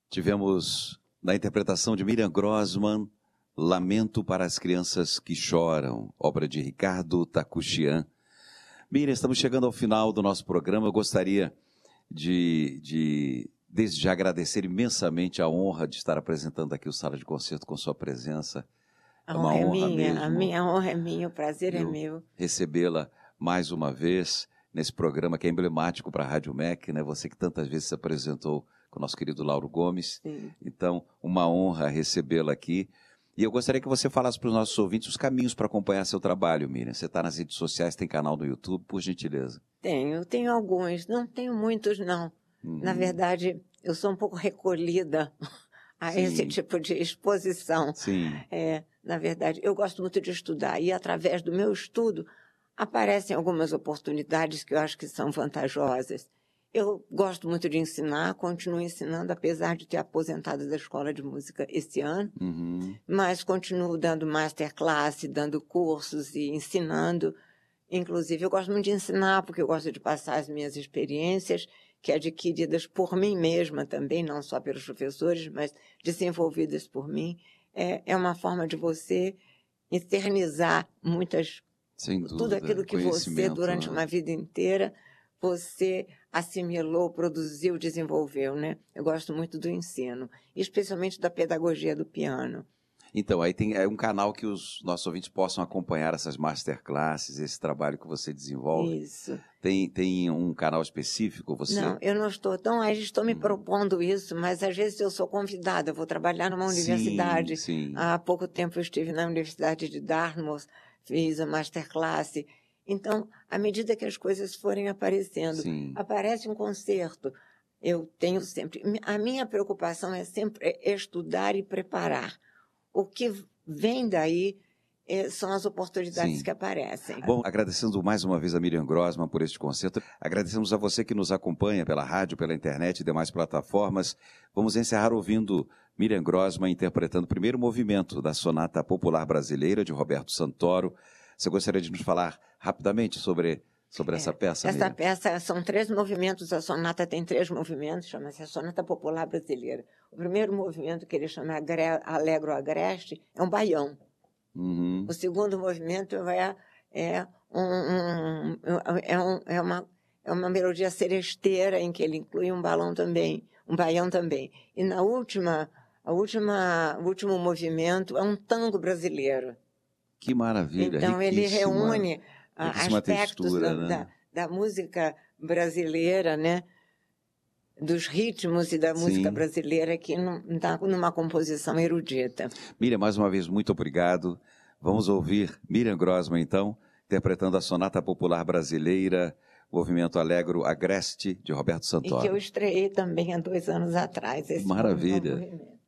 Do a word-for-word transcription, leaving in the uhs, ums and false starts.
Tivemos na interpretação de Miriam Grossmann, Lamento para as Crianças que Choram, obra de Ricardo Takuchian. Miriam, estamos chegando ao final do nosso programa. Eu gostaria de, de, desde já, agradecer imensamente a honra de estar apresentando aqui o Sala de Concerto com sua presença. A é uma honra, honra é minha, mesmo. A minha honra é minha, o prazer é meu. Recebê-la mais uma vez nesse programa que é emblemático para a Rádio M E C, né? Você que tantas vezes se apresentou com o nosso querido Lauro Gomes. Sim. Então, uma honra recebê-la aqui. E eu gostaria que você falasse para os nossos ouvintes os caminhos para acompanhar seu trabalho, Miriam. Você está nas redes sociais, tem canal no YouTube, por gentileza. Tenho, tenho alguns. Não tenho muitos, não. Uhum. Na verdade, eu sou um pouco recolhida a Sim. esse tipo de exposição. Sim. É, na verdade, eu gosto muito de estudar e, através do meu estudo, aparecem algumas oportunidades que eu acho que são vantajosas. Eu gosto muito de ensinar, continuo ensinando, apesar de ter aposentado da Escola de Música esse ano, uhum. mas continuo dando masterclass, dando cursos e ensinando. Inclusive, eu gosto muito de ensinar, porque eu gosto de passar as minhas experiências, que adquiridas por mim mesma também, não só pelos professores, mas desenvolvidas por mim. É, é uma forma de você eternizar muitas, Sem dúvida, tudo aquilo que você, durante né? uma vida inteira, você assimilou, produziu, desenvolveu, né? Eu gosto muito do ensino, especialmente da pedagogia do piano. Então, aí tem é um canal que os nossos ouvintes possam acompanhar essas masterclasses, esse trabalho que você desenvolve. Isso. Tem, tem um canal específico? Você... Não, eu não estou tão... Aí estou me hum. propondo isso, mas às vezes eu sou convidada, eu vou trabalhar numa universidade. Sim, sim. Há pouco tempo eu estive na Universidade de Dartmouth, fiz a masterclass. Então, à medida que as coisas forem aparecendo, sim. aparece um concerto, eu tenho sempre... A minha preocupação é sempre estudar e preparar. O que vem daí é, são as oportunidades Sim. que aparecem. Bom, agradecendo mais uma vez a Miriam Grossmann por este concerto. Agradecemos a você que nos acompanha pela rádio, pela internet e demais plataformas. Vamos encerrar ouvindo Miriam Grossmann interpretando o primeiro movimento da Sonata Popular Brasileira, de Roberto Santoro. Você gostaria de nos falar rapidamente sobre... sobre essa peça? Essa Miriam? peça são três movimentos, a sonata tem três movimentos, chama-se a Sonata Popular Brasileira. O primeiro movimento, que ele chama Allegro Agreste, é um baião. Uhum. O segundo movimento é, é, um, um, é, um, é, uma, é uma melodia seresteira, em que ele inclui um balão também, um baião também. E na última, a última, o último movimento é um tango brasileiro. Que maravilha, Então, ele reúne aspectos textura, da, né? da, da música brasileira, né? Dos ritmos e da Sim. música brasileira aqui está numa composição erudita. Miriam, mais uma vez, muito obrigado. Vamos ouvir Miriam Grossmann, então, interpretando a Sonata Popular Brasileira, movimento Allegro Agreste, de Roberto Santoro. E que eu estreiei também há dois anos atrás. Esse Maravilha.